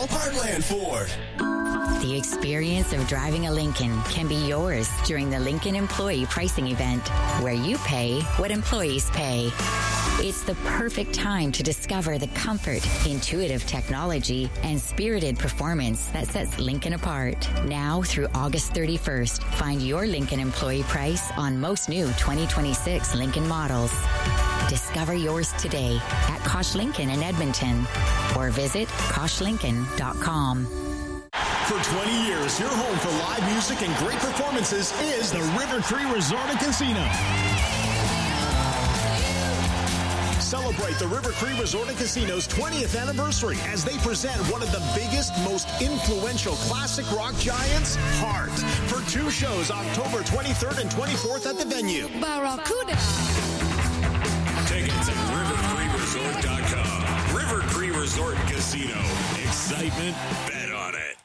call Heartland Ford. The experience of driving a Lincoln can be yours during the Lincoln Employee Pricing Event, where you pay what employees pay. It's the perfect time to discover the comfort, intuitive technology, and spirited performance that sets Lincoln apart. Now through August 31st, find your Lincoln employee price on most new 2026 Lincoln models. Discover yours today at Kosh Lincoln in Edmonton or visit koshlincoln.com. For 20 years, your home for live music and great performances is the River Cree Resort and Casino. Celebrate the River Cree Resort and Casino's 20th anniversary as they present one of the biggest, most influential classic rock giants, Heart, for 2 shows October 23rd and 24th at the venue. Barracuda. Tickets at rivercreeresort.com. River Cree Resort and Casino. Excitement, bet on it.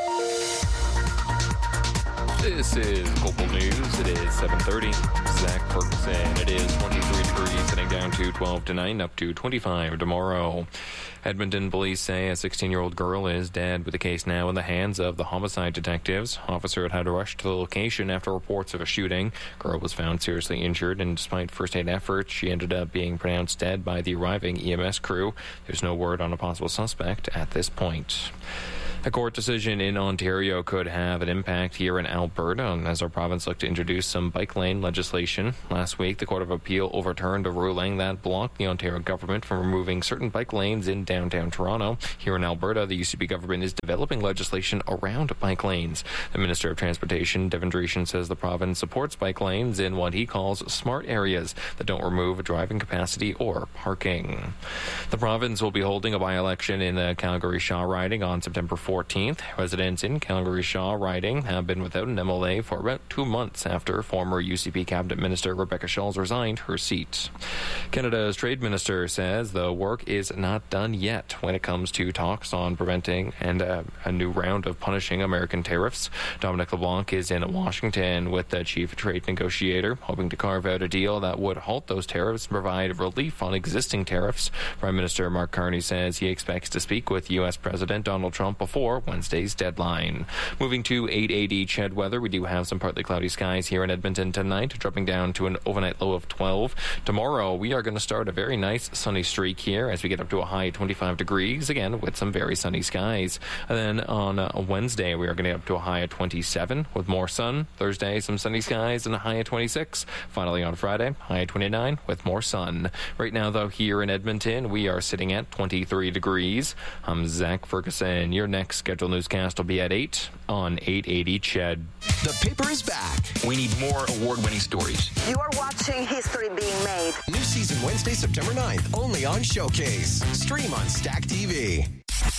This is Global News. It is 7:30. Zach Ferguson. It is 23 degrees, heading down to 12 tonight, up to 25 tomorrow. Edmonton police say a 16-year-old girl is dead, with the case now in the hands of the homicide detectives. Officer had to rush to the location after reports of a shooting. Girl was found seriously injured, and despite first-aid efforts, she ended up being pronounced dead by the arriving EMS crew. There's no word on a possible suspect at this point. A court decision in Ontario could have an impact here in Alberta as our province looked to introduce some bike lane legislation. Last week, the Court of Appeal overturned a ruling that blocked the Ontario government from removing certain bike lanes in downtown Toronto. Here in Alberta, the UCP government is developing legislation around bike lanes. The Minister of Transportation, Devin Dreeshen, says the province supports bike lanes in what he calls smart areas that don't remove driving capacity or parking. The province will be holding a by-election in the Calgary Shaw riding on September 14th. Residents in Calgary Shaw riding have been without an MLA for about 2 months after former UCP Cabinet Minister Rebecca Schulz resigned her seat. Canada's Trade Minister says the work is not done yet when it comes to talks on preventing and a new round of punishing American tariffs. Dominic LeBlanc is in Washington with the chief trade negotiator, hoping to carve out a deal that would halt those tariffs and provide relief on existing tariffs. Prime Minister Mark Carney says he expects to speak with U.S. President Donald Trump before Wednesday's deadline. Moving to 880 Ched weather, we do have some partly cloudy skies here in Edmonton tonight, dropping down to an overnight low of 12. Tomorrow, we are going to start a very nice sunny streak here as we get up to a high 25 degrees, again with some very sunny skies. And then on Wednesday, we are going to get up to a high of 27 with more sun. Thursday, some sunny skies and a high of 26. Finally on Friday, high of 29 with more sun. Right now, though, here in Edmonton, we are sitting at 23 degrees. I'm Zach Ferguson. Your next scheduled newscast will be at 8 on 880 Ched. The paper is back. We need more award-winning stories. You are watching history being made. New season Wednesday, September 9th, only on Showcase. Stream on Stack TV.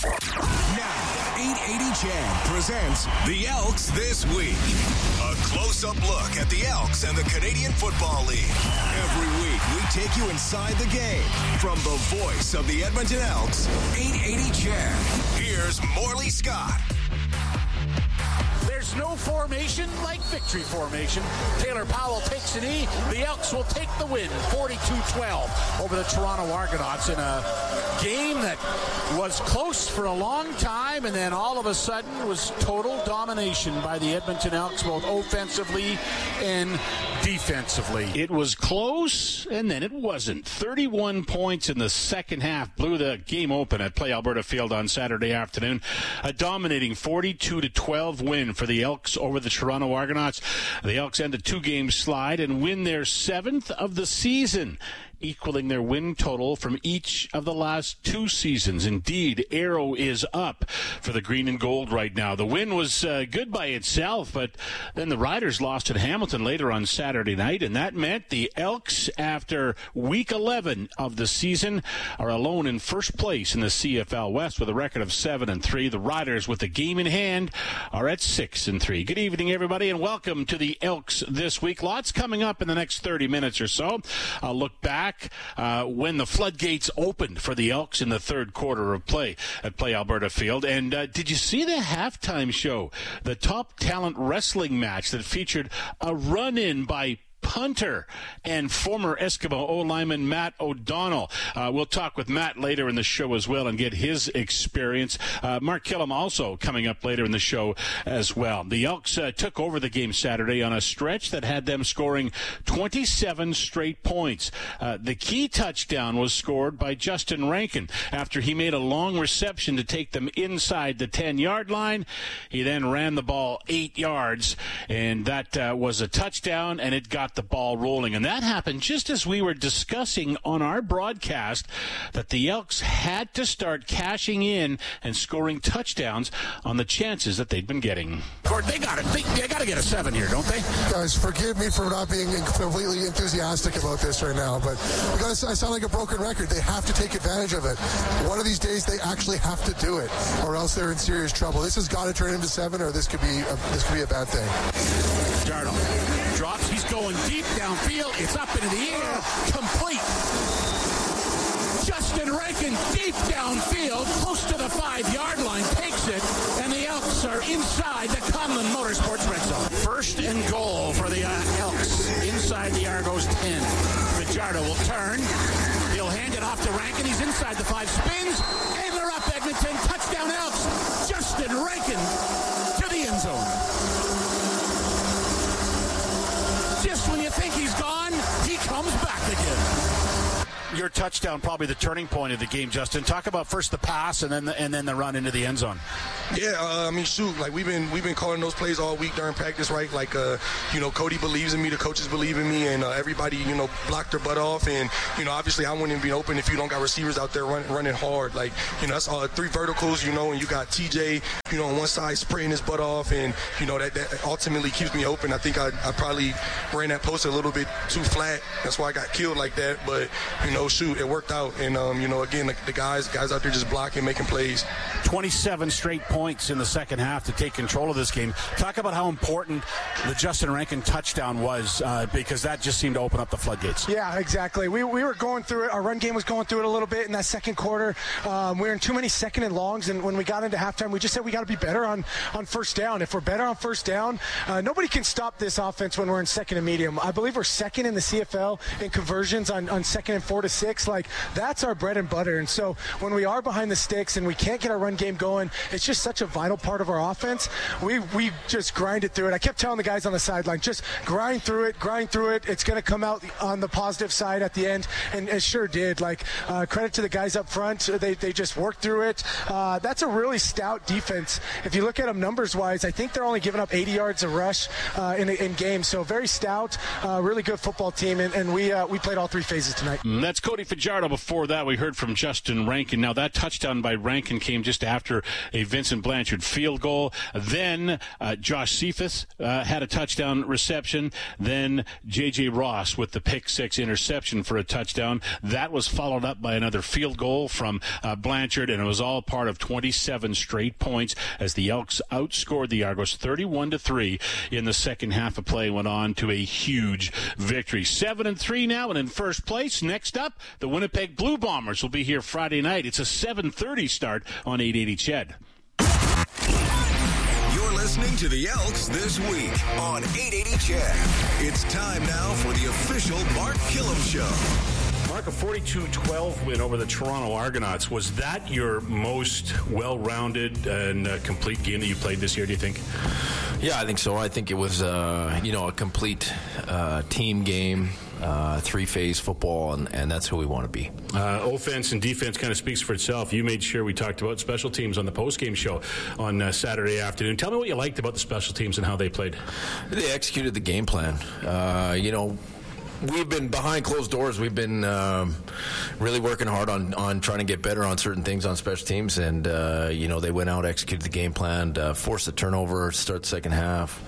Now, 880 Ched presents the Elks This Week. A close-up look at the Elks and the Canadian Football League. Every week, we take you inside the game. From the voice of the Edmonton Elks, 880 Ched. Here's Morley Scott. There's no formation like victory formation. Taylor Powell takes a knee. The Elks will take the win, 42-12 over the Toronto Argonauts in a game that was close for a long time and then all of a sudden was total domination by the Edmonton Elks, both offensively and defensively. It was close and then it wasn't. 31 points in the second half blew the game open at Play Alberta Field on Saturday afternoon. A dominating 42-12 win for the Elks over the Toronto Argonauts. The Elks end a 2-game slide and win their 7th of the season, equaling their win total from each of the last 2 seasons. Indeed, arrow is up for the green and gold right now. The win was good by itself, but then the Riders lost at Hamilton later on Saturday night, and that meant the Elks, after week 11 of the season, are alone in first place in the CFL West with a record of 7-3. The Riders, with the game in hand, are at 6-3. Good evening, everybody, and welcome to the Elks This Week. Lots coming up in the next 30 minutes or so. I'll look back when the floodgates opened for the Elks in the third quarter of play at Play Alberta Field. And did you see the halftime show, the Top Talent Wrestling match that featured a run-in by punter and former Eskimo O-lineman Matt O'Donnell. We'll talk with Matt later in the show as well and get his experience. Mark Killam also coming up later in the show as well. The Elks took over the game Saturday on a stretch that had them scoring 27 straight points. The key touchdown was scored by Justin Rankin after he made a long reception to take them inside the 10-yard line. He then ran the ball 8 yards, and that was a touchdown, and it got the ball rolling. And that happened just as we were discussing on our broadcast that the Elks had to start cashing in and scoring touchdowns on the chances that they'd been getting. Gord, they got to get a 7 here, don't they? Guys, forgive me for not being completely enthusiastic about this right now, but because I sound like a broken record, they have to take advantage of it. One of these days, they actually have to do it, or else they're in serious trouble. This has got to turn into 7, or this could be a bad thing. Darnold drops. He's going deep downfield. It's up into the air. Complete. Justin Rankin deep downfield, close to the 5-yard line, takes it, and the Elks are inside the Conlon Motorsports red zone. First and goal for the Elks inside the Argos 10. Fajardo will turn. He'll hand it off to Rankin. He's inside the 5, spins. Adler up, Edmonton. Touchdown Elks. Justin Rankin to the end zone. Just when you think he's gone, he comes back again. Your touchdown, probably the turning point of the game, Justin. Talk about first the pass and then the run into the end zone. Yeah, like we've been calling those plays all week during practice, right? Like, Cody believes in me, the coaches believe in me, and everybody, blocked their butt off. And, obviously I wouldn't be open if you don't got receivers out there running hard. Like, that's all 3 verticals, and you got TJ, on one side spraying his butt off, and, that ultimately keeps me open. I think I probably ran that post a little bit too flat. That's why I got killed like that. But, it worked out. And, again, the guys out there just blocking, making plays. 27 straight points in the second half to take control of this game. Talk about how important the Justin Rankin touchdown was, because that just seemed to open up the floodgates. Yeah, exactly. We were going through it. Our run game was going through it a little bit in that second quarter. We were in too many second and longs, and when we got into halftime, we just said we got to be better on first down. If we're better on first down, nobody can stop this offense when we're in second and medium. I believe we're second in the CFL in conversions on second and 4 to 6. Like, that's our bread and butter. And so when we are behind the sticks and we can't get our run game going, it's just such a vital part of our offense. We just grinded through it. I kept telling the guys on the sideline, just grind through it. It's going to come out on the positive side at the end, and it sure did. Like, credit to the guys up front. They just worked through it. That's a really stout defense. If you look at them numbers-wise, I think they're only giving up 80 yards a rush in games. So very stout, really good football team, and we played all 3 phases tonight. That's Cody Fajardo. Before that, we heard from Justin Rankin. Now, that touchdown by Rankin came just after a Vincent Blanchard field goal. Then Josh Cephas had a touchdown reception. Then J.J. Ross with the pick 6 interception for a touchdown. That was followed up by another field goal from Blanchard, and it was all part of 27 straight points as the Elks outscored the Argos 31-3 in the second half of play, went on to a huge victory. 7-3 now, and in first place. Next up, the Winnipeg Blue Bombers will be here Friday night. It's a 7:30 start on 880 Ched. You're listening to the Elks This Week on 880 Ched. It's time now for the official Mark Killam Show. Mark, a 42-12 win over the Toronto Argonauts. Was that your most well-rounded and complete game that you played this year, do you think? Yeah, I think so. I think it was, a complete team game, 3-phase football, and that's who we want to be. Offense and defense kind of speaks for itself. You made sure we talked about special teams on the post-game show on Saturday afternoon. Tell me what you liked about the special teams and how they played. They executed the game plan. We've been behind closed doors. We've been really working hard on trying to get better on certain things on special teams, and they went out, executed the game plan, forced a turnover, start the second half.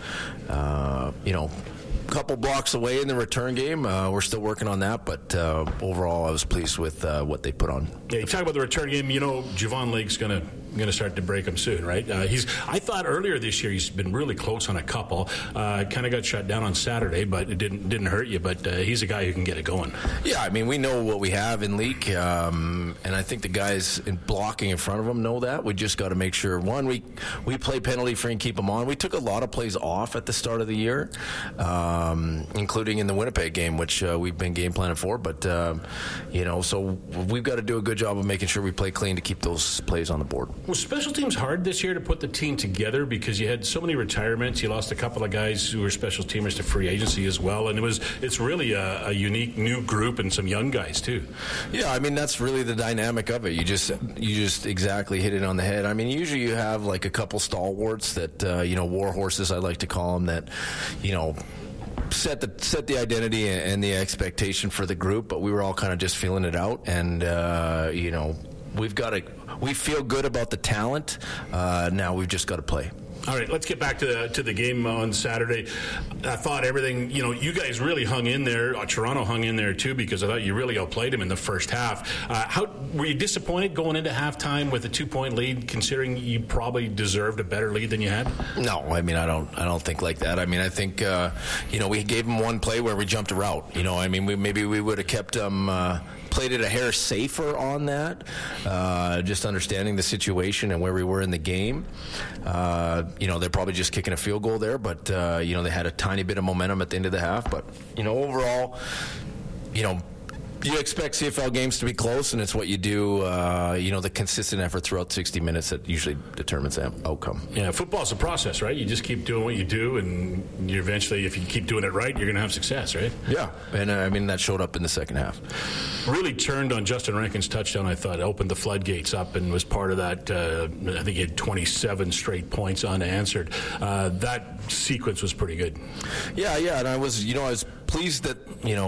Couple blocks away in the return game. We're still working on that, but overall I was pleased with what they put on. Yeah, you talk about the return game. Javon Lake's going to going to start to break them soon, right? I thought earlier this year he's been really close on a couple. Kind of got shut down on Saturday, but it didn't hurt you. But he's a guy who can get it going. Yeah, I mean, we know what we have in Leak, and I think the guys in blocking in front of him know that. We just got to make sure, one, we play penalty free and keep them on. We took a lot of plays off at the start of the year, including in the Winnipeg game, which we've been game planning for. But, so we've got to do a good job of making sure we play clean to keep those plays on the board. Was special teams hard this year to put the team together because you had so many retirements? You lost a couple of guys who were special teamers to free agency as well, and it's really a unique new group and some young guys too. Yeah, I mean, that's really the dynamic of it. You just exactly hit it on the head. I mean, usually you have like a couple stalwarts that war horses, I like to call them, that set the identity and the expectation for the group, but we were all kind of just feeling it out, and we feel good about the talent. Now we've just got to play. All right, let's get back to the game on Saturday. I thought everything, you guys really hung in there. Toronto hung in there too, because I thought you really outplayed them in the first half. How were you disappointed going into halftime with a 2-point lead, considering you probably deserved a better lead than you had? No, I mean, I don't think like that. I mean, I think we gave them one play where we jumped a route. I mean, we would have kept them. Played it a hair safer on that, just understanding the situation and where we were in the game. They're probably just kicking a field goal there, but they had a tiny bit of momentum at the end of the half. But overall, you expect CFL games to be close, and it's what you do, the consistent effort throughout 60 minutes that usually determines the outcome. Yeah, football's a process, right? You just keep doing what you do, and you eventually, if you keep doing it right, you're going to have success, right? Yeah, and I mean, that showed up in the second half. Really turned on Justin Rankin's touchdown, I thought. Opened the floodgates up and was part of that. I think he had 27 straight points unanswered. That sequence was pretty good. Yeah, and I was pleased that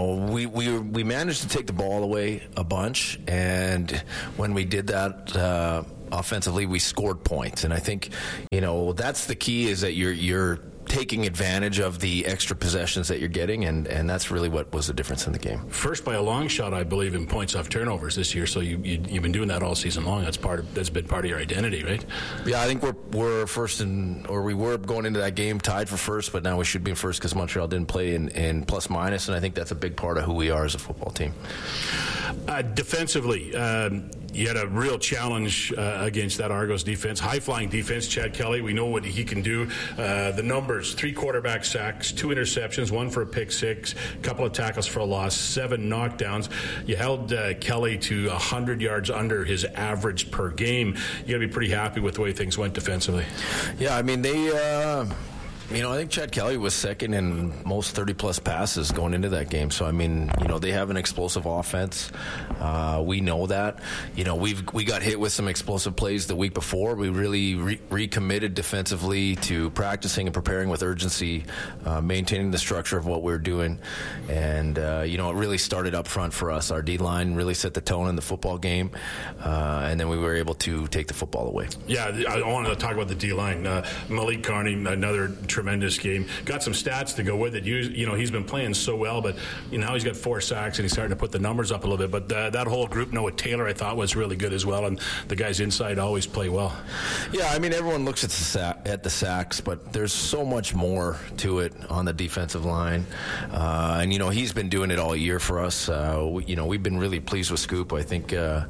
we managed to take the ball away a bunch, and when we did that offensively, we scored points. And I think that's the key, is that you're taking advantage of the extra possessions that you're getting, and that's really what was the difference in the game. First by a long shot, I believe, in points off turnovers this year. So you've been doing that all season long. That's been part of your identity, right? Yeah, I think we're first we were going into that game tied for first, but now we should be in first because Montreal didn't play in plus minus, and I think that's a big part of who we are as a football team. Defensively, you had a real challenge against that Argos defense, high-flying defense. Chad Kelly, we know what he can do. The numbers: 3 quarterback sacks, 2 interceptions, 1 for a pick six, a couple of tackles for a loss, 7 knockdowns. You held Kelly to 100 yards under his average per game. You got to be pretty happy with the way things went defensively. Yeah, I mean, they... I think Chad Kelly was second in most 30-plus passes going into that game. So, I mean, they have an explosive offense. We know that. We got hit with some explosive plays the week before. We really recommitted defensively to practicing and preparing with urgency, maintaining the structure of what we're doing. And, it really started up front for us. Our D-line really set the tone in the football game, and then we were able to take the football away. Yeah, I wanted to talk about the D-line. Malik Carney, another tremendous game. Got some stats to go with it. He's been playing so well, but now he's got 4 sacks and he's starting to put the numbers up a little bit. But that whole group, Noah Taylor, I thought was really good as well, and the guys inside always play well. Yeah, I mean, everyone looks at the sacks, but there's so much more to it on the defensive line. And he's been doing it all year for us. We've been really pleased with Scoop. I think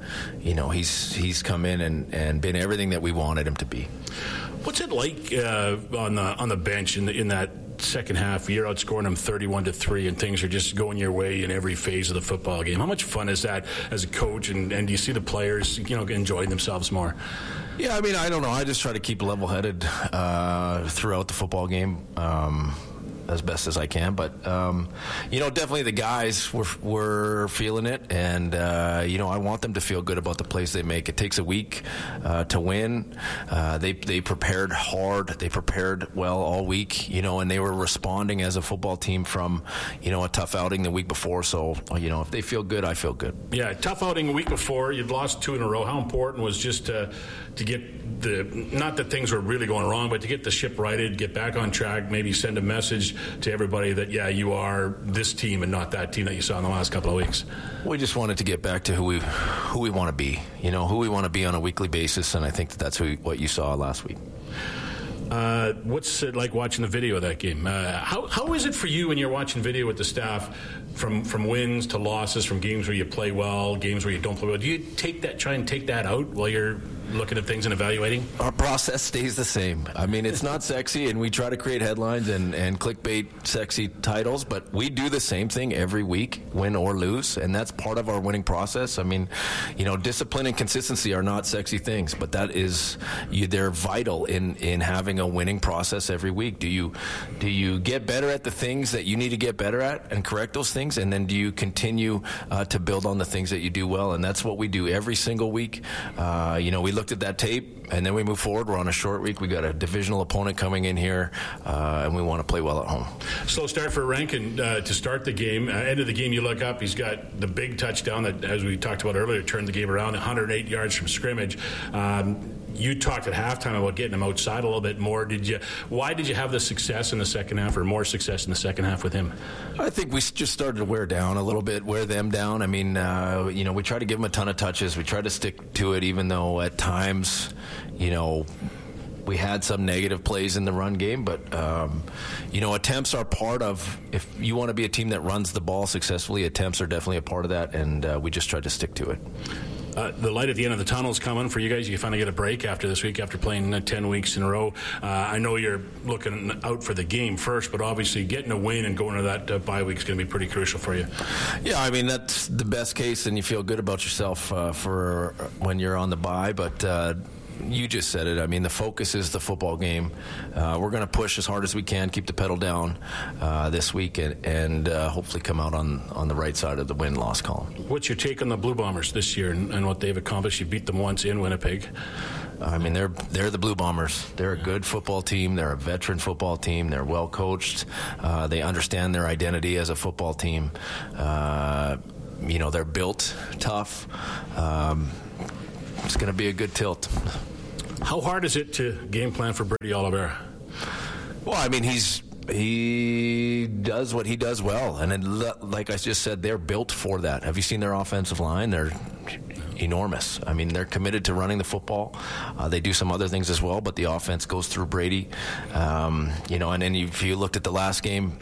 he's come in and been everything that we wanted him to be. What's it like on the bench in that second half? You're outscoring them 31-3, and things are just going your way in every phase of the football game. How much fun is that as a coach, and do you see the players enjoying themselves more? Yeah, I mean, I don't know. I just try to keep level-headed throughout the football game. As best as I can, but definitely the guys were feeling it, and I want them to feel good about the plays they make. It takes a week to win. They prepared hard. They prepared well all week, and they were responding as a football team from a tough outing the week before. So if they feel good, I feel good. Yeah, tough outing a week before. You'd lost 2 in a row. How important was just to get not that things were really going wrong, but to get the ship righted, get back on track, maybe send a message to everybody that, yeah, you are this team and not that team that you saw in the last couple of weeks? We just wanted to get back to who we want to be, who we want to be on a weekly basis, and I think that's what you saw last week. What's it like watching the video of that game? How is it for you when you're watching video with the staff, from wins to losses, from games where you play well, games where you don't play well? Do you try and take that out while you're looking at things and evaluating? Our process stays the same. I mean, it's not sexy, and we try to create headlines and clickbait sexy titles, but we do the same thing every week, win or lose, and that's part of our winning process. I mean, discipline and consistency are not sexy things, but they're vital in having a winning process every week. Do you get better at the things that you need to get better at and correct those things, and then do you continue to build on the things that you do well? And that's what we do every single week. We looked at that tape, and then we move forward. We're on a short week. We got a divisional opponent coming in here, and we want to play well at home. Slow start for Rankin to start the game. End of the game, you look up, he's got the big touchdown that, as we talked about earlier, turned the game around, 108 yards from scrimmage. You talked at halftime about getting him outside a little bit more. Why did you have the success in the second half, or more success in the second half with him? I think we just started to wear them down. I mean, we try to give him a ton of touches. We try to stick to it, even though at times, we had some negative plays in the run game, but attempts are part of. If you want to be a team that runs the ball successfully, attempts are definitely a part of that, and we just tried to stick to it. The light at the end of the tunnel is coming for you guys. You finally get a break after this week, after playing 10 weeks in a row. I know you're looking out for the game first, but obviously getting a win and going to that bye week is going to be pretty crucial for you. Yeah, I mean, that's the best case, and you feel good about yourself for when you're on the bye, but you just said it. I mean, the focus is the football game. We're going to push as hard as we can, keep the pedal down this week, and hopefully come out on the right side of the win-loss column. What's your take on the Blue Bombers this year and what they've accomplished? You beat them once in Winnipeg. I mean, they're the Blue Bombers. They're a good football team. They're a veteran football team. They're well coached. They understand their identity as a football team. They're built tough. It's going to be a good tilt. How hard is it to game plan for Brady Oliveira? Well, I mean, he does what he does well, and like I just said, they're built for that. Have you seen their offensive line? They're enormous. I mean, they're committed to running the football. They do some other things as well, but the offense goes through Brady. And then if you looked at the last game,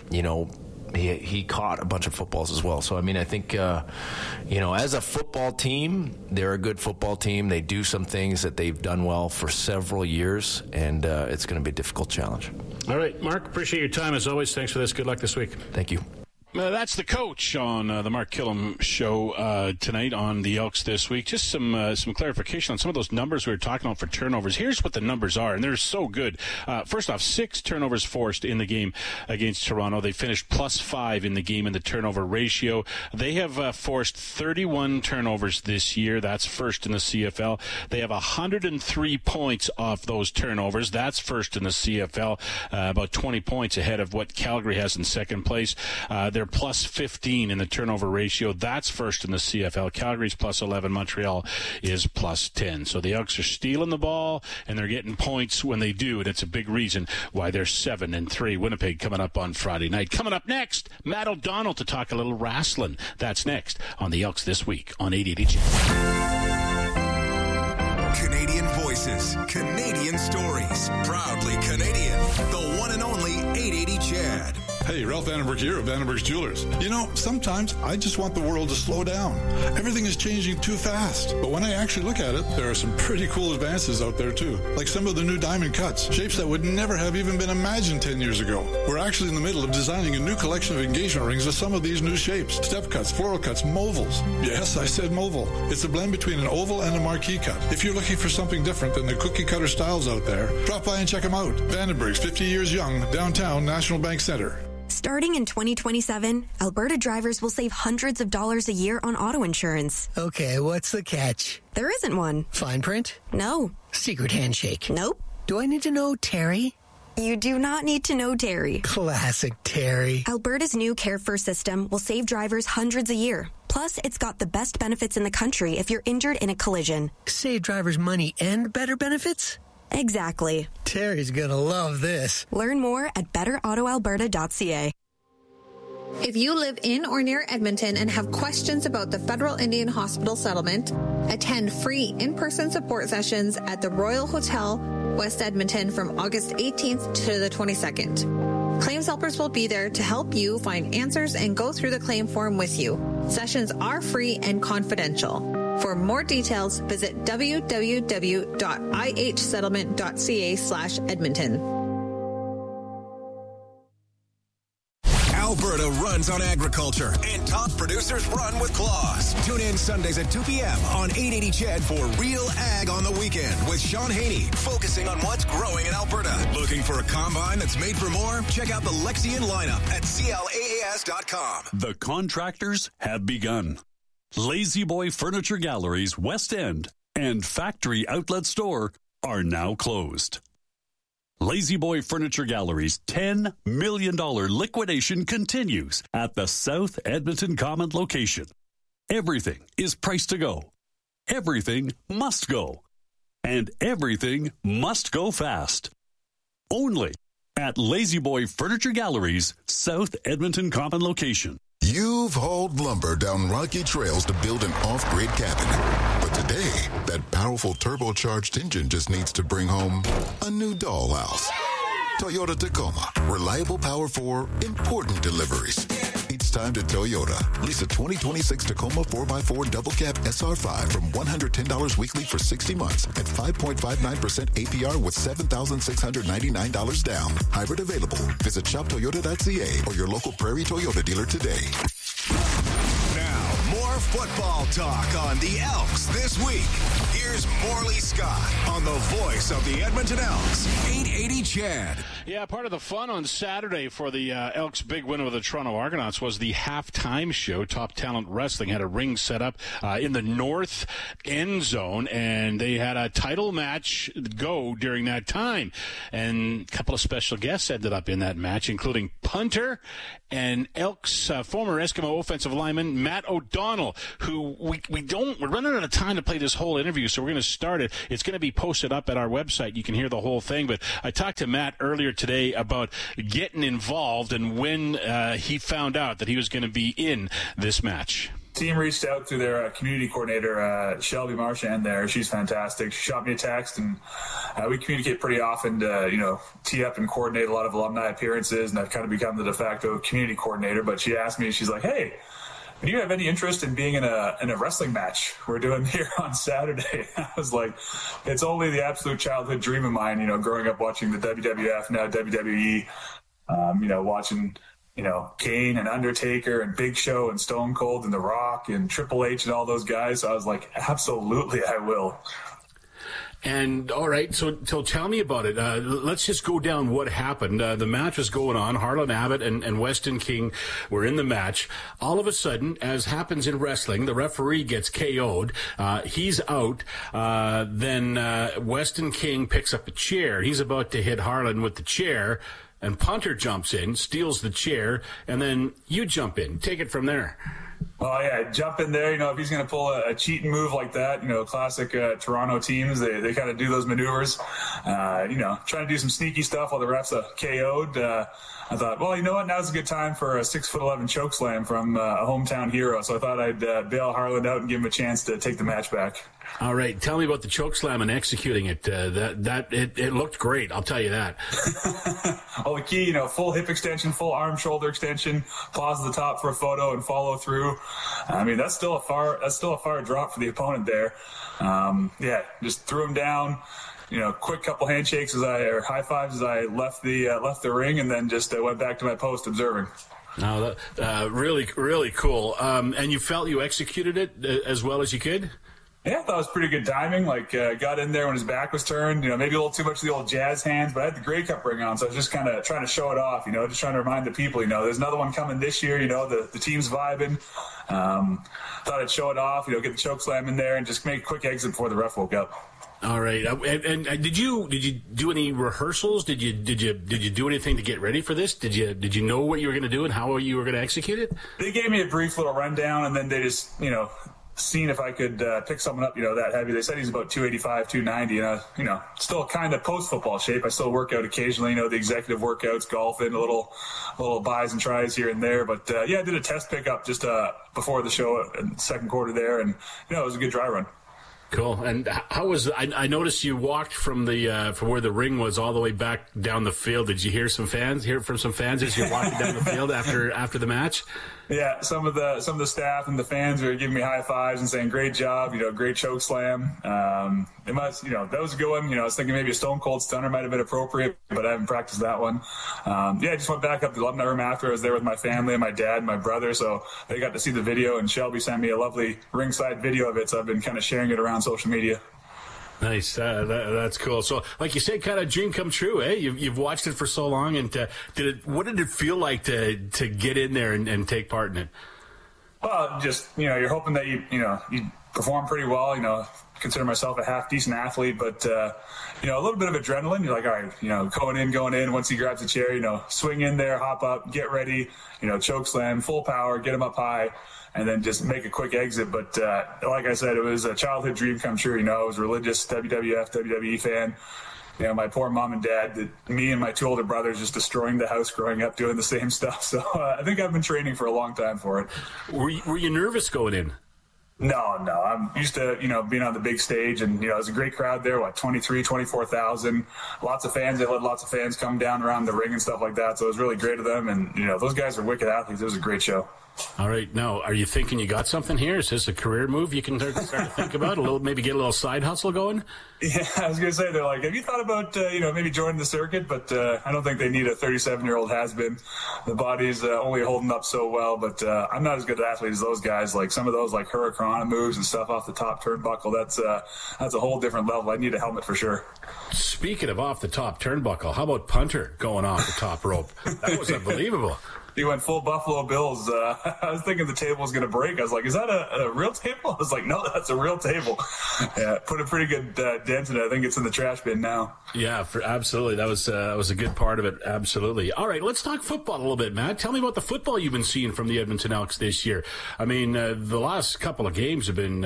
he caught a bunch of footballs as well. So, I mean, I think, as a football team, they're a good football team. They do some things that they've done well for several years, and it's going to be a difficult challenge. All right, Mark, appreciate your time as always. Thanks for this. Good luck this week. Thank you. That's the coach on the Mark Killam show tonight on the Elks this week. Just some clarification on some of those numbers we were talking about for turnovers. Here's what the numbers are, and they're so good. First off, 6 turnovers forced in the game against Toronto. They finished +5 in the game in the turnover ratio. They have forced 31 turnovers this year. That's first in the CFL. They have 103 points off those turnovers. That's first in the CFL, about 20 points ahead of what Calgary has in second place. They're +15 in the turnover ratio. That's first in the CFL. Calgary's +11. Montreal is +10. So the Elks are stealing the ball, and they're getting points when they do, and it's a big reason why they're 7-3. Winnipeg coming up on Friday night. Coming up next, Matt O'Donnell to talk a little wrestling. That's next on the Elks This Week on 880 Canadian voices, Canadian stories, proudly Canadian. The one and only 880 Chad. Hey, Ralph Vandenberg here of Vandenberg's Jewelers. Sometimes I just want the world to slow down. Everything is changing too fast. But when I actually look at it, there are some pretty cool advances out there too. Like some of the new diamond cuts, shapes that would never have even been imagined 10 years ago. We're actually in the middle of designing a new collection of engagement rings with some of these new shapes. Step cuts, floral cuts, movals. Yes, I said moval. It's a blend between an oval and a marquee cut. If you're looking for something different than the cookie cutter styles out there, drop by and check them out. Vandenberg's, 50 years young, downtown National Bank Center. Starting in 2027, Alberta drivers will save hundreds of dollars a year on auto insurance. Okay, what's the catch? There isn't one. Fine print? No. Secret handshake? Nope. Do I need to know Terry? You do not need to know Terry. Classic Terry. Alberta's new Care First system will save drivers hundreds a year. Plus, it's got the best benefits in the country if you're injured in a collision. Save drivers money and better benefits? Exactly. Terry's gonna love this. Learn more at betterautoalberta.ca. If you live in or near Edmonton and have questions about the Federal Indian Hospital settlement, attend free in-person support sessions at the Royal Hotel, West Edmonton from August 18th to the 22nd. Claims helpers will be there to help you find answers and go through the claim form with you. Sessions are free and confidential. For more details, visit www.ihsettlement.ca/Edmonton. Alberta runs on agriculture, and top producers run with claws. Tune in Sundays at 2 p.m. on 880 CHED for Real Ag on the Weekend with Sean Haney, focusing on what's growing in Alberta. Looking for a combine that's made for more? Check out the Lexion lineup at CLAAS.com. The contractors have begun. Lazy Boy Furniture Galleries West End and Factory Outlet Store are now closed. Lazy Boy Furniture Gallery's $10 million liquidation continues at the South Edmonton Common location. Everything is priced to go. Everything must go. And everything must go fast. Only at Lazy Boy Furniture Gallery's South Edmonton Common location. You've hauled lumber down rocky trails to build an off-grid cabin. But today, that powerful turbocharged engine just needs to bring home a new dollhouse. Toyota Tacoma. Reliable power for important deliveries. It's time to Toyota. Lease a 2026 Tacoma 4x4 double cab SR5 from $110 weekly for 60 months at 5.59% APR with $7,699 down. Hybrid available. Visit shoptoyota.ca or your local Prairie Toyota dealer today. Now, more football talk on the Elks this week. Here's Morley Scott on the voice of the Edmonton Elks, 880 CHED. Yeah, part of the fun on Saturday for the Elks' big win over the Toronto Argonauts was the halftime show. Top Talent Wrestling had a ring set up in the north end zone, and they had a title match go during that time. And a couple of special guests ended up in that match, including punter and Elks former Eskimo offensive lineman Matt O'Donnell, who we're running out of time to play this whole interview, so we're going to start it. It's going to be posted up at our website. You can hear the whole thing. But I talked to Matt earlier today about getting involved and when he found out that he was going to be in this match. Team reached out to their community coordinator, Shelby Marchand there. She's fantastic. She shot me a text, and we communicate pretty often to, tee up and coordinate a lot of alumni appearances, and I've kind of become the de facto community coordinator. But she asked me, she's like, hey, do you have any interest in being in a wrestling match we're doing here on Saturday? I was like, it's only the absolute childhood dream of mine, growing up watching the WWF, now WWE, watching Kane and Undertaker and Big Show and Stone Cold and The Rock and Triple H and all those guys. So I was like, absolutely, I will. And all right, so tell me about it. Let's just go down what happened. The match was going on. Harlan Abbott and Weston King were in the match. All of a sudden, as happens in wrestling, the referee gets KO'd. He's out. Then Weston King picks up a chair. He's about to hit Harlan with the chair. And punter jumps in, steals the chair, and then you jump in. Take it from there. Oh, yeah, jump in there. If he's going to pull a cheating move like that, classic Toronto teams, they kind of do those maneuvers, trying to do some sneaky stuff while the refs are KO'd. I thought, well, you know what? Now's a good time for a 6'11" choke slam from a hometown hero. So I thought I'd bail Harlan out and give him a chance to take the match back. All right. Tell me about the choke slam and executing it. It looked great. I'll tell you that. Well, the key, full hip extension, full arm, shoulder extension, pause at the top for a photo and follow through. I mean, that's still a far drop for the opponent there. Just threw him down. Quick couple handshakes or high fives as I left the ring, and then just went back to my post observing. No, really, really cool. And you felt you executed it as well as you could? Yeah, I thought it was pretty good timing. Got in there when his back was turned. Maybe a little too much of the old jazz hands, but I had the Grey Cup ring on, so I was just kind of trying to show it off. Just trying to remind the people. There's another one coming this year. The team's vibing. Thought I'd show it off. Get the choke slam in there and just make a quick exit before the ref woke up. All right. And did you do any rehearsals? Did you do anything to get ready for this? Did you know what you were going to do and how you were going to execute it? They gave me a brief little rundown, and then they just seeing if I could pick someone up, that heavy. They said he's about 285, 290, and still kind of post-football shape. I still work out occasionally, the executive workouts, golfing, a little buys and tries here and there. But I did a test pickup just before the show in the second quarter there, and it was a good dry run. Cool. And how was? I noticed you walked from from where the ring was all the way back down the field. Did you hear from some fans as you're walking down the field after the match? Yeah, some of the staff and the fans were giving me high fives and saying, "Great job, great choke slam." It must, that was a good one. I was thinking maybe a Stone Cold Stunner might have been appropriate, but I haven't practiced that one. I just went back up to the alumni room after. I was there with my family and my dad and my brother, so they got to see the video. And Shelby sent me a lovely ringside video of it, so I've been kind of sharing it around social media. Nice. That's cool. So, like you said, kind of dream come true, eh? You've watched it for so long, and what did it feel like to get in there and take part in it? Well, just, you're hoping that you perform pretty well, consider myself a half decent athlete, but, a little bit of adrenaline. You're like, all right, going in. Once he grabs the chair, swing in there, hop up, get ready, choke slam, full power, get him up high, and then just make a quick exit. But like I said, it was a childhood dream come true. I was a religious WWF, WWE fan. My poor mom and dad, me and my two older brothers just destroying the house growing up doing the same stuff. So I think I've been training for a long time for it. Were you nervous going in? No. I'm used to, being on the big stage, and, it was a great crowd there, 24,000, lots of fans. They let lots of fans come down around the ring and stuff like that. So it was really great of them. And, those guys are wicked athletes. It was a great show. All right. Now, are you thinking you got something here? Is this a career move you can start to think about? Maybe get a little side hustle going? Yeah, I was going to say, they're like, have you thought about, maybe joining the circuit? But I don't think they need a 37-year-old has-been. The body's only holding up so well. But I'm not as good an athlete as those guys. Like some of those, like Hurricane moves and stuff off the top turnbuckle, that's a whole different level. I need a helmet for sure. Speaking of off the top turnbuckle, how about punter going off the top rope? That was unbelievable. He went full Buffalo Bills. I was thinking the table was going to break. I was like, is that a real table? I was like, no, that's a real table. Yeah, put a pretty good dent in it. I think it's in the trash bin now. Yeah, absolutely. That was a good part of it. Absolutely. All right, let's talk football a little bit, Matt. Tell me about the football you've been seeing from the Edmonton Elks this year. I mean, the last couple of games have been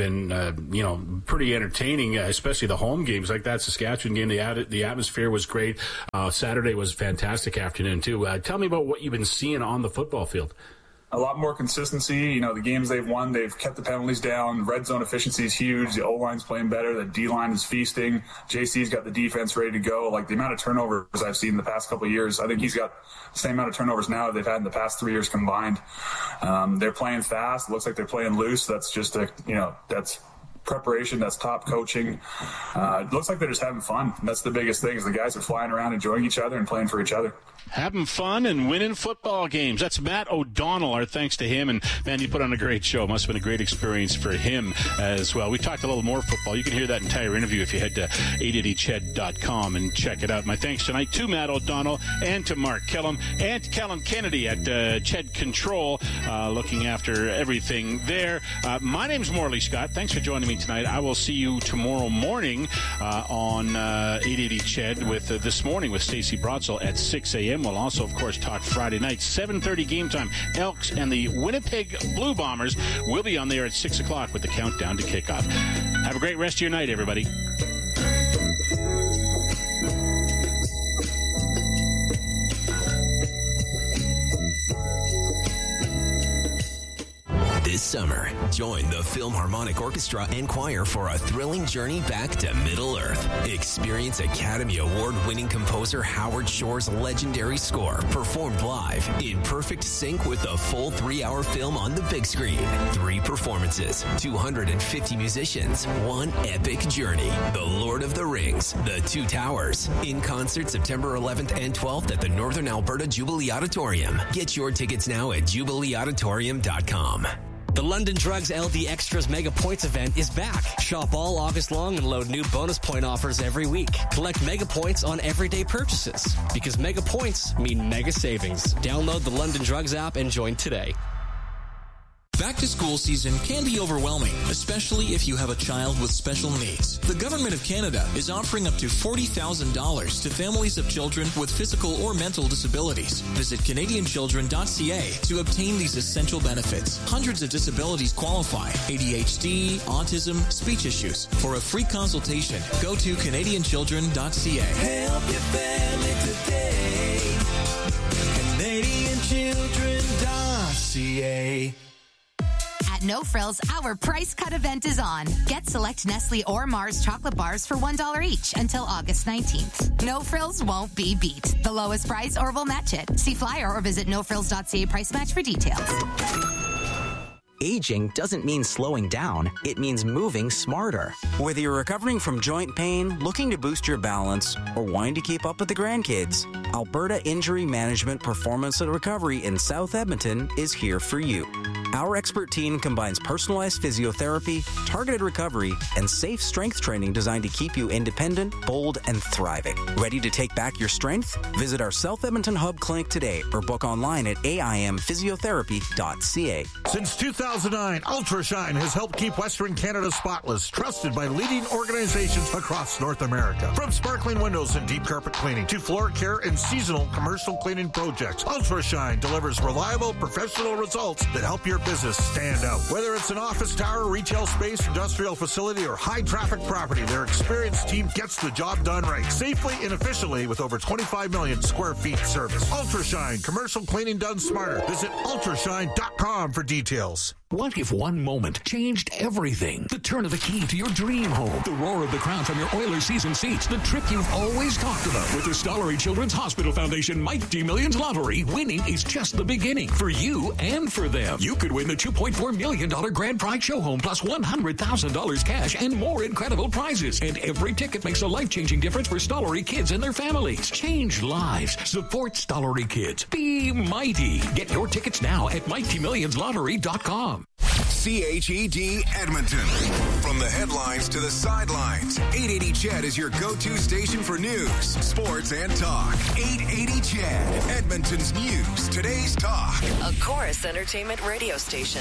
pretty entertaining, especially the home games like that Saskatchewan game. The atmosphere was great. Saturday was a fantastic afternoon too. Tell me about what you've been seeing on the football field. A lot more consistency. The games they've won, they've kept the penalties down. Red zone efficiency is huge. The O-line's playing better. The D-line is feasting. JC's got the defense ready to go. Like the amount of turnovers I've seen in the past couple of years, I think he's got the same amount of turnovers now they've had in the past 3 years combined. They're playing fast. It looks like they're playing loose. That's just that's preparation, that's top coaching. It looks like they're just having fun. That's the biggest thing, is the guys are flying around enjoying each other and playing for each other. Having fun and winning football games. That's Matt O'Donnell. Our thanks to him. And, man, you put on a great show. Must have been a great experience for him as well. We talked a little more football. You can hear that entire interview if you head to 880ched.com and check it out. My thanks tonight to Matt O'Donnell and to Mark Killam and to Kellen Kennedy at Ched Control, looking after everything there. My name's Morley Scott. Thanks for joining me tonight. I will see you tomorrow morning on 880 Ched with This Morning with Stacey Brotzel at 6 a.m. We'll also, of course, talk Friday night, 7:30 game time. Elks and the Winnipeg Blue Bombers will be on there at 6 o'clock with the countdown to kickoff. Have a great rest of your night, everybody. This summer, join the Philharmonic Orchestra and Choir for a thrilling journey back to Middle-earth. Experience Academy Award-winning composer Howard Shore's legendary score performed live in perfect sync with the full 3-hour film on the big screen. 3 performances, 250 musicians, 1 epic journey. The Lord of the Rings, The Two Towers, in concert September 11th and 12th at the Northern Alberta Jubilee Auditorium. Get your tickets now at jubileeauditorium.com. The London Drugs LD Extras Mega Points event is back. Shop all August long and load new bonus point offers every week. Collect Mega Points on everyday purchases, because Mega Points mean mega savings. Download the London Drugs app and join today. Back to school season can be overwhelming, especially if you have a child with special needs. The Government of Canada is offering up to $40,000 to families of children with physical or mental disabilities. Visit CanadianChildren.ca to obtain these essential benefits. Hundreds of disabilities qualify: ADHD, autism, speech issues. For a free consultation, go to CanadianChildren.ca. Help your family today. CanadianChildren.ca. At No Frills, our price cut event is on. Get select Nestle or Mars chocolate bars for $1 each until August 19th. No Frills won't be beat. The lowest price or we'll match it. See flyer or visit nofrills.ca price match for details. Aging doesn't mean slowing down. It means moving smarter. Whether you're recovering from joint pain, looking to boost your balance, or wanting to keep up with the grandkids, Alberta Injury Management Performance and Recovery in South Edmonton is here for you. Our expert team combines personalized physiotherapy, targeted recovery, and safe strength training designed to keep you independent, bold, and thriving. Ready to take back your strength? Visit our South Edmonton Hub Clinic today or book online at aimphysiotherapy.ca. Since 2009, UltraShine has helped keep Western Canada spotless, trusted by leading organizations across North America. From sparkling windows and deep carpet cleaning to floor care and seasonal commercial cleaning projects, UltraShine delivers reliable, professional results that help your business stand out. Whether it's an office tower, retail space, industrial facility, or high-traffic property, their experienced team gets the job done right, safely and efficiently with over 25 million square feet service. UltraShine, commercial cleaning done smarter. Visit ultrashine.com for details. What if one moment changed everything? The turn of the key to your dream home. The roar of the crowd from your Oilers season seats. The trip you've always talked about. With the Stollery Children's Hospital Foundation Mighty Millions Lottery, winning is just the beginning for you and for them. You could win the $2.4 million grand prize show home plus $100,000 cash and more incredible prizes. And every ticket makes a life-changing difference for Stollery kids and their families. Change lives. Support Stollery kids. Be mighty. Get your tickets now at MightyMillionsLottery.com. CHED Edmonton. From the headlines to the sidelines, 880 CHED is your go-to station for news, sports, and talk. 880 CHED, Edmonton's news, today's talk. A Chorus Entertainment radio station.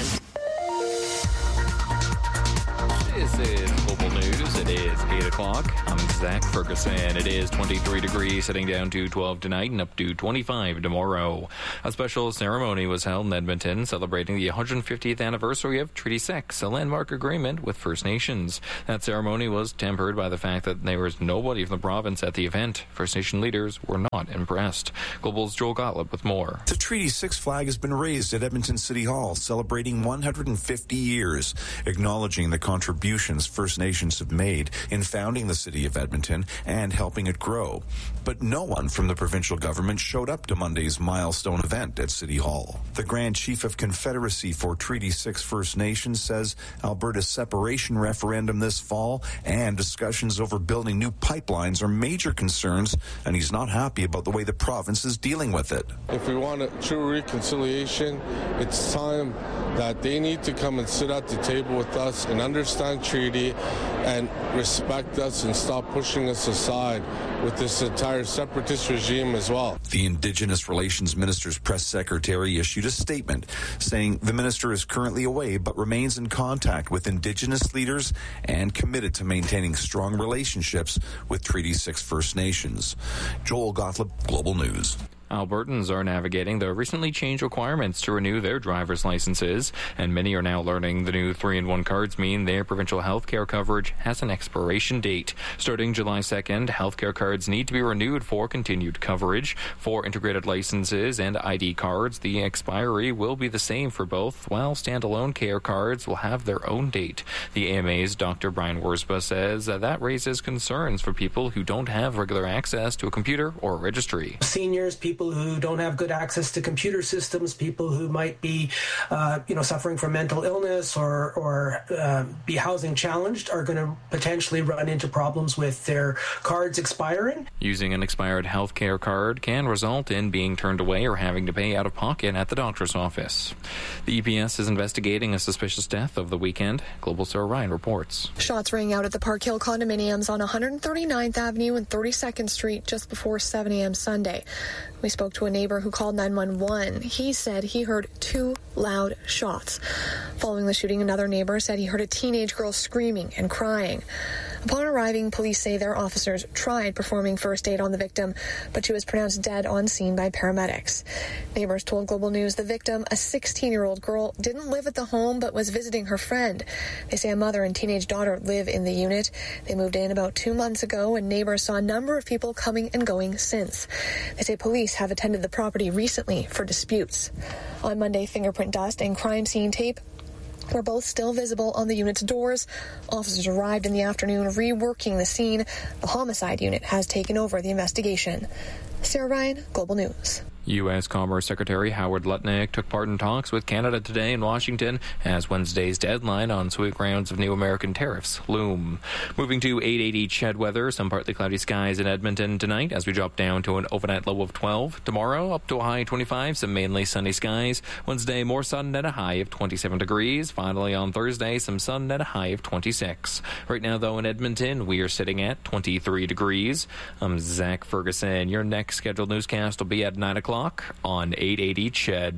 This is Global News. It is 8 o'clock. I'm Zach Ferguson. It is 23 degrees, heading down to 12 tonight and up to 25 tomorrow. A special ceremony was held in Edmonton celebrating the 150th anniversary of Treaty 6, a landmark agreement with First Nations. That ceremony was tempered by the fact that there was nobody from the province at the event. First Nation leaders were not impressed. Global's Joel Gottlieb with more. The Treaty 6 flag has been raised at Edmonton City Hall, celebrating 150 years, acknowledging the contributions First Nations have made in founding the city of Edmonton and helping it grow. But no one from the provincial government showed up to Monday's milestone event at City Hall. The Grand Chief of Confederacy for Treaty 6 First Nations says Alberta's separation referendum this fall and discussions over building new pipelines are major concerns, and he's not happy about the way the province is dealing with it. If we want a true reconciliation, it's time that they need to come and sit at the table with us and understand treaty and respect us and stop pushing us aside with this entire separatist regime as well. The Indigenous Relations Minister's press secretary issued a statement saying the minister is currently away but remains in contact with Indigenous leaders and committed to maintaining strong relationships with Treaty 6 First Nations. Joel Gottlieb, Global News. Albertans are navigating the recently changed requirements to renew their driver's licenses, and many are now learning the new 3-in-1 cards mean their provincial health care coverage has an expiration date. Starting July 2nd, health care cards need to be renewed for continued coverage. For integrated licenses and ID cards, the expiry will be the same for both, while standalone care cards will have their own date. The AMA's Dr. Brian Worspa says that raises concerns for people who don't have regular access to a computer or a registry. Seniors, people who don't have good access to computer systems, people who might be, suffering from mental illness or be housing challenged are going to potentially run into problems with their cards expiring. Using an expired healthcare card can result in being turned away or having to pay out of pocket at the doctor's office. The EPS is investigating a suspicious death over the weekend. Global Sarah Ryan reports. Shots rang out at the Park Hill condominiums on 139th Avenue and 32nd Street just before 7 a.m. Sunday. We spoke to a neighbor who called 911. He said he heard 2 loud shots. Following the shooting, another neighbor said he heard a teenage girl screaming and crying. Upon arriving, police say their officers tried performing first aid on the victim, but she was pronounced dead on scene by paramedics. Neighbors told Global News the victim, a 16-year-old girl, didn't live at the home but was visiting her friend. They say a mother and teenage daughter live in the unit. They moved in about 2 months ago, and neighbors saw a number of people coming and going since. They say police have attended the property recently for disputes. On Monday, fingerprint dust and crime scene tape were both still visible on the unit's doors. Officers arrived in the afternoon reworking the scene. The homicide unit has taken over the investigation. Sarah Ryan, Global News. U.S. Commerce Secretary Howard Lutnick took part in talks with Canada today in Washington as Wednesday's deadline on sweep rounds of new American tariffs loom. Moving to 880 CHED weather, some partly cloudy skies in Edmonton tonight as we drop down to an overnight low of 12. Tomorrow, up to a high 25, some mainly sunny skies. Wednesday, more sun at a high of 27 degrees. Finally, on Thursday, some sun at a high of 26. Right now, though, in Edmonton, we are sitting at 23 degrees. I'm Zach Ferguson. Your next scheduled newscast will be at 9 o'clock. On 880 CHED.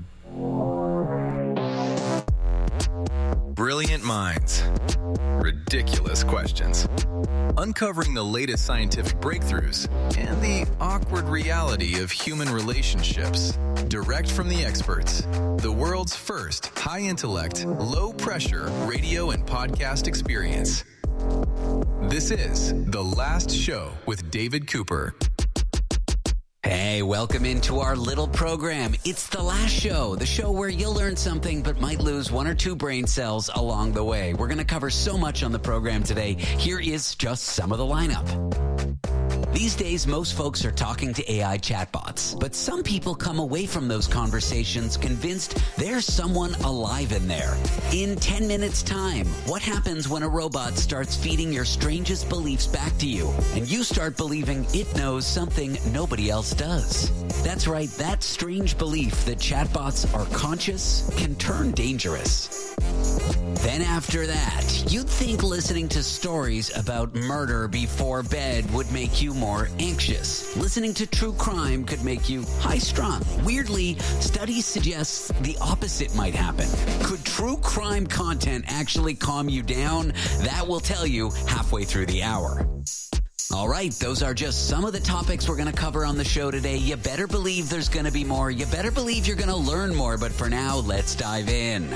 Brilliant minds. Ridiculous questions. Uncovering the latest scientific breakthroughs and the awkward reality of human relationships. Direct from the experts. The world's first high-intellect, low-pressure radio and podcast experience. This is The Last Show with David Cooper. Hey, welcome into our little program. It's The Last Show, the show where you'll learn something but might lose 1 or 2 brain cells along the way. We're going to cover so much on the program today. Here is just some of the lineup. These days, most folks are talking to AI chatbots, but some people come away from those conversations convinced there's someone alive in there. In 10 minutes' time, what happens when a robot starts feeding your strangest beliefs back to you, and you start believing it knows something nobody else does? That's right, that strange belief that chatbots are conscious can turn dangerous. Then after that, you'd think listening to stories about murder before bed would make you more anxious. Listening to true crime could make you high-strung. Weirdly, studies suggest the opposite might happen. Could true crime content actually calm you down? That will tell you halfway through the hour. All right, those are just some of the topics we're going to cover on the show today. You better believe there's going to be more. You better believe you're going to learn more. But for now, let's dive in.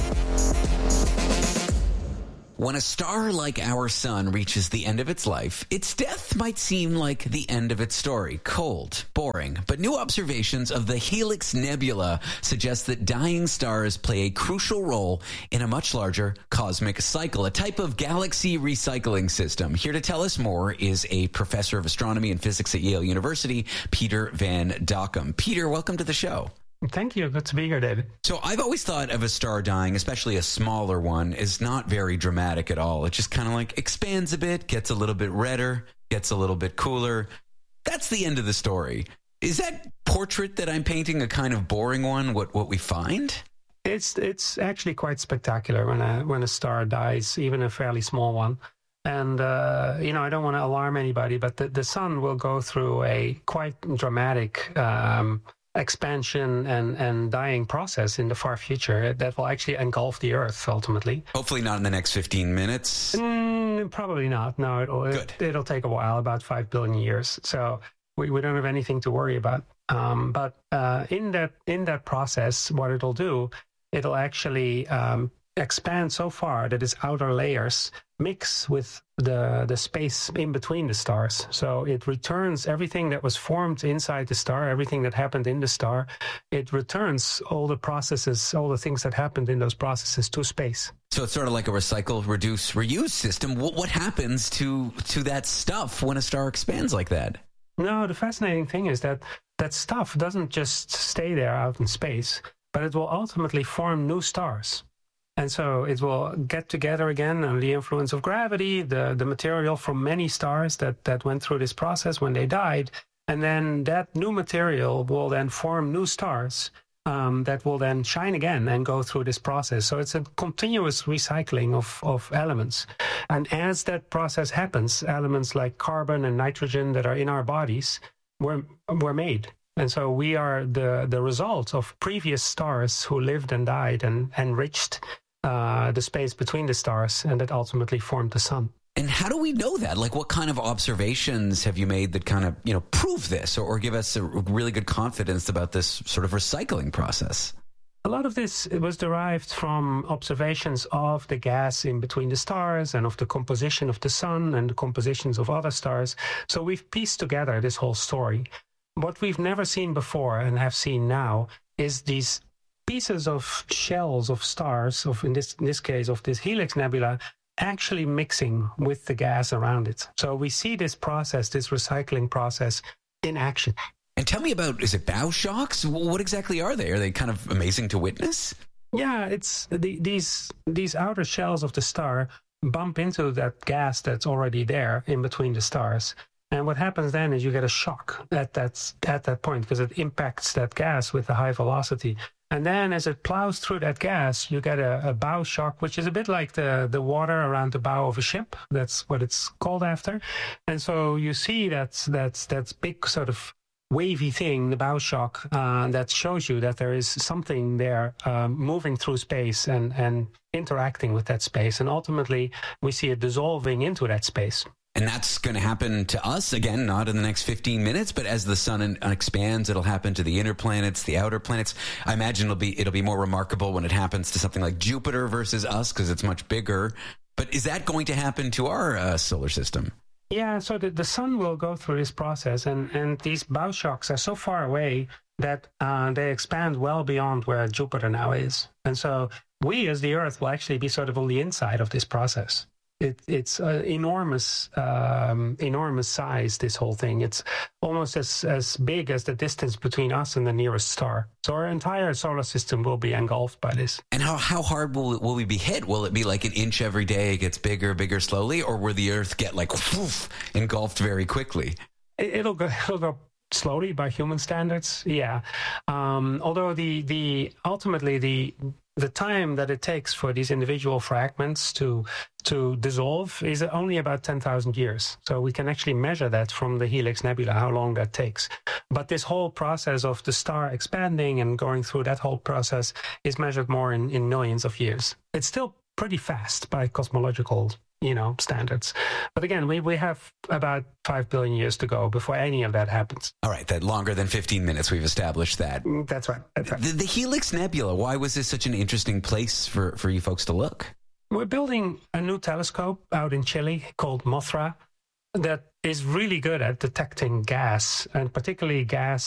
When a star like our sun reaches the end of its life, its death might seem like the end of its story. Cold, boring. But new observations of the Helix Nebula suggest that dying stars play a crucial role in a much larger cosmic cycle, a type of galaxy recycling system. Here to tell us more is a professor of astronomy and physics at Yale University, Peter Van Dokkum. Peter, welcome to the show. Thank you. Good to be here, David. So I've always thought of a star dying, especially a smaller one, as not very dramatic at all. It just kind of like expands a bit, gets a little bit redder, gets a little bit cooler. That's the end of the story. Is that portrait that I'm painting a kind of boring one, what we find? It's actually quite spectacular when a star dies, even a fairly small one. And, I don't want to alarm anybody, but the sun will go through a quite dramatic expansion and dying process in the far future that will actually engulf the Earth ultimately. Hopefully not in the next 15 minutes. Probably not. No, it'll take a while, about 5 billion years. So we don't have anything to worry about. But in that process, what it'll do, it'll actually expand so far that its outer layers mix with the space in between the stars. So it returns everything that was formed inside the star, everything that happened in the star. It returns all the processes, all the things that happened in those processes to space. So it's sort of like a recycle, reduce, reuse system. What happens to that stuff when a star expands like that? No, the fascinating thing is that stuff doesn't just stay there out in space, but it will ultimately form new stars. And so it will get together again under the influence of gravity, the material from many stars that went through this process when they died. And then that new material will then form new stars that will then shine again and go through this process. So it's a continuous recycling of elements. And as that process happens, elements like carbon and nitrogen that are in our bodies were made. And so we are the result of previous stars who lived and died and enriched the space between the stars, and that ultimately formed the sun. And how do we know that? Like, what kind of observations have you made that kind of, prove this or give us a really good confidence about this sort of recycling process? A lot of this was derived from observations of the gas in between the stars and of the composition of the sun and the compositions of other stars. So we've pieced together this whole story. What we've never seen before and have seen now is these pieces of shells of stars, in this case of this Helix Nebula, actually mixing with the gas around it. So we see this process, this recycling process, in action. And tell me about, is it bow shocks? What exactly are they? Are they kind of amazing to witness? Yeah, it's these outer shells of the star bump into that gas that's already there in between the stars. And what happens then is you get a shock at that point because it impacts that gas with a high velocity. And then as it plows through that gas, you get a bow shock, which is a bit like the water around the bow of a ship. That's what it's called after. And so you see that's big sort of wavy thing, the bow shock, that shows you that there is something there moving through space and interacting with that space. And ultimately, we see it dissolving into that space. And that's going to happen to us, again, not in the next 15 minutes, but as the sun expands, it'll happen to the inner planets, the outer planets. I imagine it'll be more remarkable when it happens to something like Jupiter versus us, because it's much bigger. But is that going to happen to our solar system? Yeah, so the sun will go through this process, and these bow shocks are so far away that they expand well beyond where Jupiter now is. And so we, as the Earth, will actually be sort of on the inside of this process. It's enormous size, this whole thing. It's almost as big as the distance between us and the nearest star. So our entire solar system will be engulfed by this. And how hard will we be hit? Will it be like an inch every day, it gets bigger slowly, or will the Earth get like whoof, engulfed very quickly? It'll go slowly by human standards, yeah. Although ultimately the time that it takes for these individual fragments to dissolve is only about 10,000 years. So we can actually measure that from the Helix Nebula, how long that takes. But this whole process of the star expanding and going through that whole process is measured more in millions of years. It's still pretty fast by cosmological standards. But again, we have about 5 billion years to go before any of that happens. All right, that longer than 15 minutes, we've established that. That's right. The Helix Nebula, why was this such an interesting place for you folks to look? We're building a new telescope out in Chile called Mothra that is really good at detecting gas, and particularly gas